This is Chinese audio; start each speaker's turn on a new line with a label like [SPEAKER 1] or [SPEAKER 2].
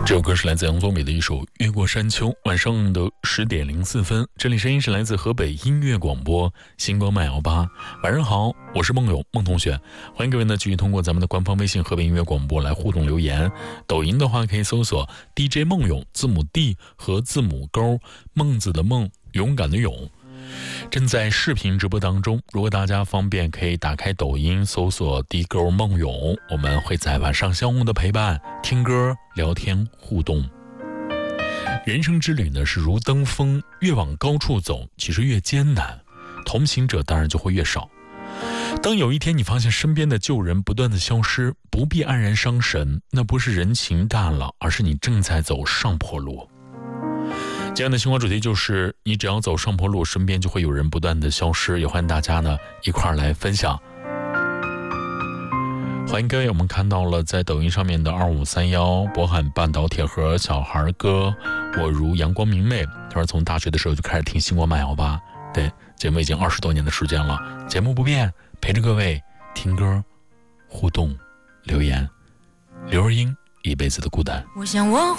[SPEAKER 1] 这首歌是来自杨宗纬的一首《越过山丘》。晚上的10点04分，这里声音是来自河北音乐广播星光518。晚上好，我是梦友孟同学，欢迎各位呢继续通过咱们的官方微信河北音乐广播来互动留言。抖音的话可以搜索 DJ 梦勇，字母 D 和字母勾，孟子的孟，勇敢的勇。正在视频直播当中，如果大家方便可以打开抖音搜索 D 勾梦勇，我们会在晚上相互的陪伴，听歌聊天互动。人生之旅呢是如登峰，越往高处走其实越艰难，同行者当然就会越少。当有一天你发现身边的旧人不断的消失，不必黯然伤神，那不是人情淡了，而是你正在走上坡路。今天的星光主题就是你只要走上坡路，身边就会有人不断的消失，也欢迎大家呢一块儿来分享。欢迎各位，我们看到了在抖音上面的2531渤海半岛铁盒小孩哥，我如阳光明媚，他说从大学的时候就开始听星光518，对，节目已经20多年的时间了，节目不变，陪着各位听歌互动留言。刘若英一辈子的孤单。
[SPEAKER 2] 我想我